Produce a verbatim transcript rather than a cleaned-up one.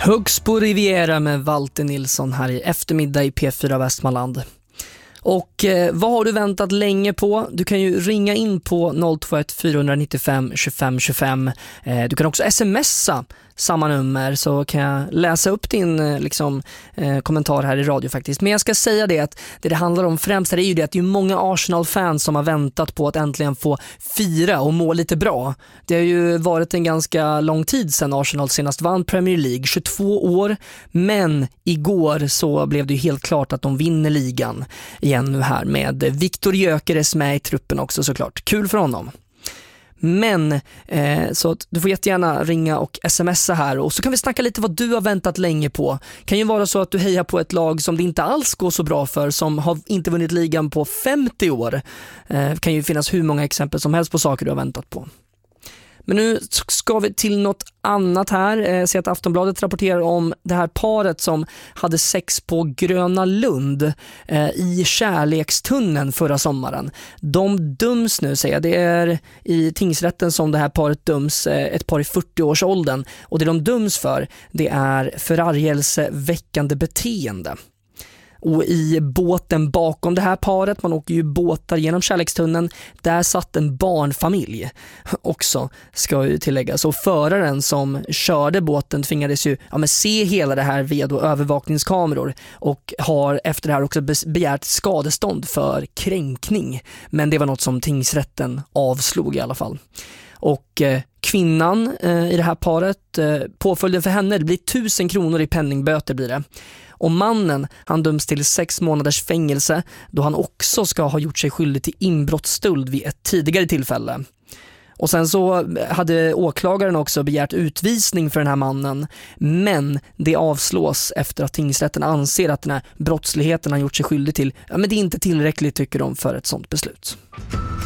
Högsbo Riviera med Walter Nilsson här i eftermiddag i P fyra Västmanland. Och eh, vad har du väntat länge på? Du kan ju ringa in på noll två ett fyra nio fem två fem två fem. Eh, du kan också smsa samma nummer, så kan jag läsa upp din eh, liksom, eh, kommentar här i radio faktiskt. Men jag ska säga det att det det handlar om främst är ju det att det är många Arsenal-fans som har väntat på att äntligen få fira och må lite bra. Det har ju varit en ganska lång tid sedan Arsenal senast vann Premier League, tjugotvå år. Men igår så blev det ju helt klart att de vinner ligan igen nu här med Viktor Gyökeres med i truppen också såklart. Kul för honom. Men eh, så att du får jättegärna ringa och smsa här, och så kan vi snacka lite vad du har väntat länge på. Kan ju vara så att du hejar på ett lag som det inte alls går så bra för, som har inte vunnit ligan på femtio år. Eh, kan ju finnas hur många exempel som helst på saker du har väntat på. Men nu ska vi till något annat här. Eh, se att Aftonbladet rapporterar om det här paret som hade sex på Gröna Lund eh, i kärlekstunneln förra sommaren. De döms nu, säger jag. Det är i tingsrätten som det här paret döms, eh, ett par i fyrtio-årsåldern. Och det de döms för, det är förargelseväckande beteende. Och i båten bakom det här paret, man åker ju båtar genom kärlekstunneln, där satt en barnfamilj också, ska ju tilläggas. Och föraren som körde båten tvingades ju ja, men se hela det här via då övervakningskameror, och har efter det här också begärt skadestånd för kränkning. Men det var något som tingsrätten avslog i alla fall. Och eh, kvinnan eh, i det här paret, eh, påföljden för henne, det blir tusen kronor i penningböter blir det. Och mannen, han döms till sex månaders fängelse, då han också ska ha gjort sig skyldig till inbrottsstöld vid ett tidigare tillfälle. Och sen så hade åklagaren också begärt utvisning för den här mannen, men det avslås efter att tingsrätten anser att den här brottsligheten han gjort sig skyldig till, ja, men det är inte tillräckligt, tycker de, för ett sånt beslut.